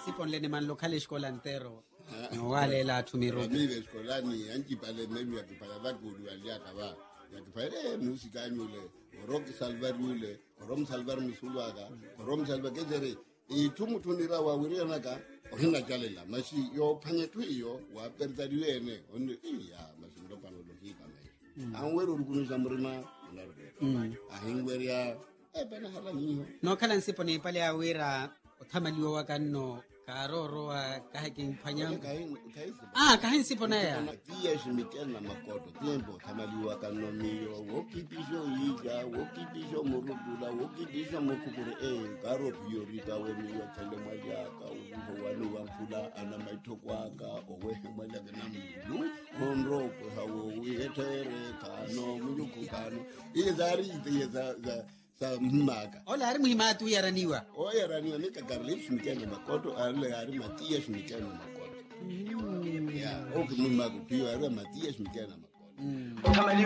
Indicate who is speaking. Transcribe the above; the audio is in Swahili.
Speaker 1: sipon le man local escola entero wale la tumiro
Speaker 2: mimi eskolani anchi pale mimi akipala vakudu aliaka ba yakipale musika nyule rock salvar yule rom salvar musulwaga rom salvar gezere itumutunira wa wirenaka ohina jalela mashi yo panyetu iyo wa perdariwene on iya mashi ndo pano logika mai anwero rukunuza murima ahingweria bana hala niyo
Speaker 1: no kala nsipone pale awira othamaliwa wakanno karoro wa kahakin panyam kahin sipona ya
Speaker 2: pia shimikena makoto tempo thamaliwa kanno miyo wokipisho yiga wokipisho murudula wokipisho mukukure karo priorita we miyo tende mwajaka uho wanu wamfula ana maitokwaka owe mwajaka namulu onro ko hawo wihetere kano muyukukano izari za mmaga
Speaker 1: ola hari muhimatu yaraniwa
Speaker 2: yaraniwa nika garlips mikena makoto ale hari matias mikena makoto ya oki mmaga pio hari matias mikena makoto